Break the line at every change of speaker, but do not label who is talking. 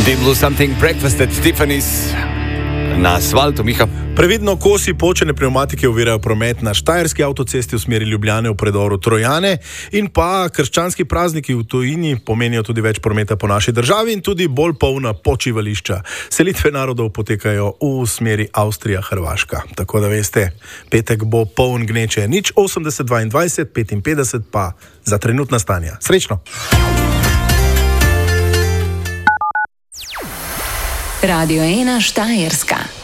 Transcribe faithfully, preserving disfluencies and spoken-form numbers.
Deep Blue Something Breakfast at Tiffany's na asfaltu, Miha.
Previdno kosi počene pnevmatike ovirajo promet na štajerski avtocesti v smeri Ljubljane v predoru Trojane in pa krščanski prazniki v tujini pomenijo tudi več prometa po naši državi in tudi bolj polna počivališča. Selitve narodov potekajo v smeri Avstrija-Hrvaška. Tako da veste, petek bo poln gneče. Nič osemdeset dvaindvajset petinpetdeset pa za trenutna stanja. Srečno!
Radio ena Štajerska.